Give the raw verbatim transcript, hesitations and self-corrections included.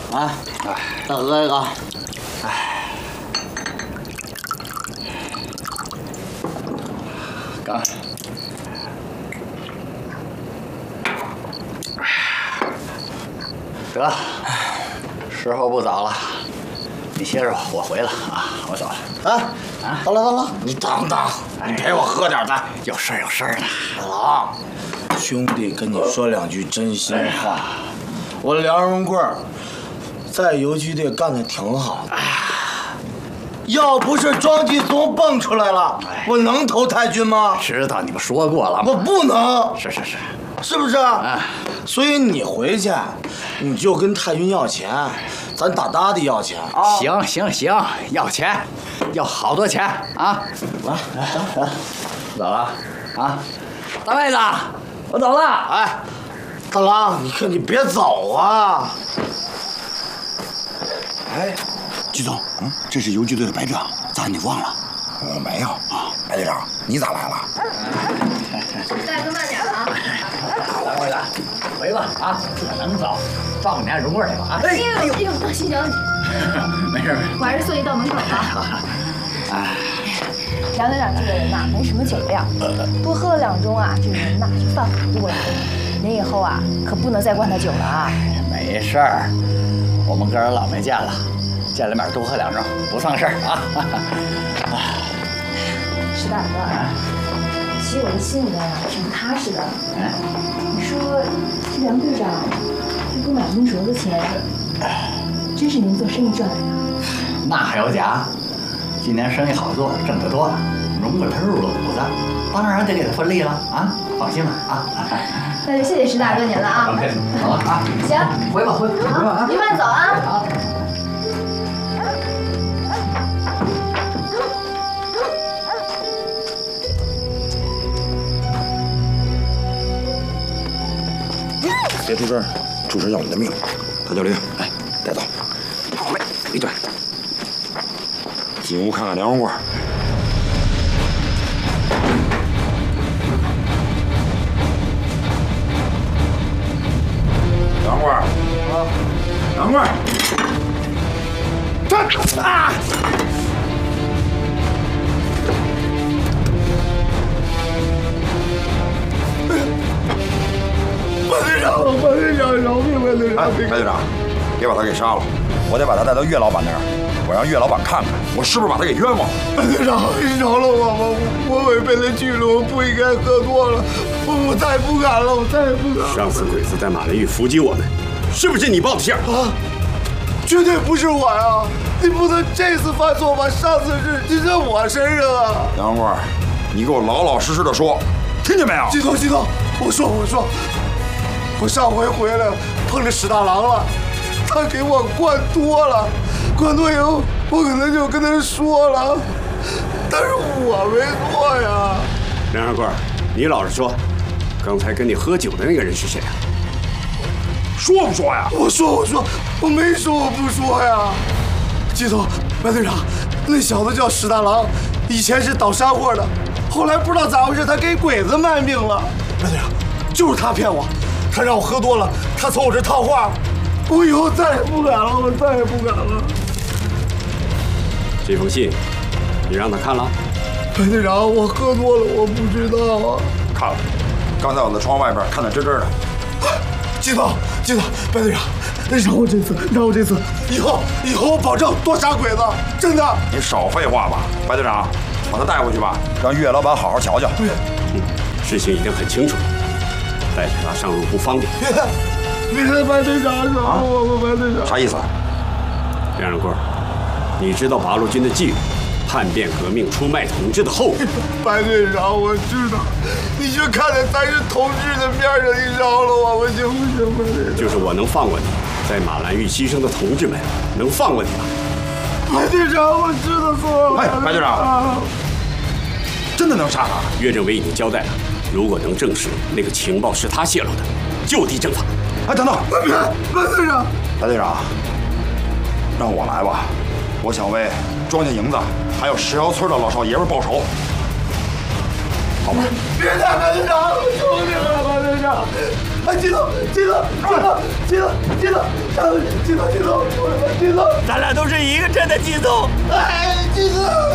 来，再喝一个。 哎，干！得，时候不早了，你歇着吧，我回了啊，我走了。 哎，啊，大郎大郎，你等等，你陪我喝点咱。 有事儿有事儿呢。 大郎，兄弟跟你说两句真心话，我梁荣贵在游击队干的挺好的。要不是庄继松蹦出来了，我能投太军吗？ 知道你们说过了， 我不能。 是是是， 是不是？哎，所以你回去，你就跟太军要钱，咱打搭的要钱啊。 行行行，要钱，要好多钱啊！ 来来走走， 走了啊，大妹子，我走了。 哎，大郎，你看你别走啊！ 哎，季总，嗯，这是游击队的白长，咋你忘了？我没有啊，白队长，你咋来了？ 大哥慢点啊！ 大妹子，回吧啊，这能走，照顾你家荣贵去吧啊！ 哎呦哎呦，当心小姐， 没事没事， 我还是送你到门口吧。 哎， 梁队长这个人呐，没什么酒量，多喝了两盅啊，这人呐就犯糊涂了。您以后啊，可不能再灌他酒了啊！ 没事儿，我们哥儿老没见了，见了面多喝两盅，不算事儿啊。 石大哥，其实我这心里面啊挺踏实的。你说这梁队长这不买金镯子钱，真是您做生意赚来的？ 那还有假？今年生意好做，挣得多，荣贵他入了股子，当然得给他分利了啊！放心吧啊！ 那就谢谢石大哥您了啊！ 好了啊， 行， 回吧回吧，回吧啊！ 您慢走啊！ 好。 别出事儿，出事要你的命。唐教练，哎，带走。好嘞，李队。进屋看看梁荣贵。梁贵，啊，梁贵，站！啊！ 白队长，白队长，饶命！白队长， 哎，白队长，别把他给杀了，我得把他带到岳老板那儿，我让岳老板看看，我是不是把他给冤枉了。 白队长，饶了我吧！我我违背了纪律，我不应该喝多了，我我再也不敢了，我再也不敢了。 上次鬼子在马兰峪伏击我们，是不是你报的信儿啊？绝对不是我呀！你不能这次犯错把上次是记在我身上啊！ 梁贵，你给我老老实实的说，听见没有？ 季总，季总，我说，我说。我上回回来碰着史大郎了，他给我灌多了，灌多以后我可能就跟他说了，但是我没错呀。 梁二贵，你老实说，刚才跟你喝酒的那个人是谁啊？说不说呀？ 我说我说我没说我不说呀。季总，白队长，那小子叫史大郎，以前是倒山货的，后来不知道咋回事，他给鬼子卖命了。白队长，就是他骗我。他让我喝多了，他从我这套话，我以后再也不敢了，我再也不敢了。 这封信，你让他看了？ 白队长，我喝多了，我不知道啊。 看了，刚才我在窗外边看得真真的。 季总，季总，白队长，饶我这次，饶我这次，以后以后我保证多杀鬼子，真的。 你少废话吧，白队长，把他带回去吧，让岳老板好好瞧瞧。 对， 嗯，事情已经很清楚了。带着他上路不方便。 别别，白队长，饶我吧，白队长。 啥意思？ 梁仁贵，你知道八路军的纪律，叛变革命、出卖统治的后果。 白队长，我知道，你就看在咱是同志的面上，你饶了我吧，行不行，白队长？ 就是我能放过你，在马兰峪牺牲的同志们，能放过你吗？ 白队长，我知道错了。 哎，白队长，真的能杀他？ 岳政委已经交代了。如果能证实那个情报是他泄露的，就地正法。 哎，等等， 别，白队长， 白队长，让我来吧，我想为庄家营子还有石窑村的老少爷们报仇，好吧？ 别打白队长，求你了，白队长！哎，金头，金头，金头，金头，金头，金头，金头，金头，金头， 咱俩都是一个镇的金头。 哎，金头。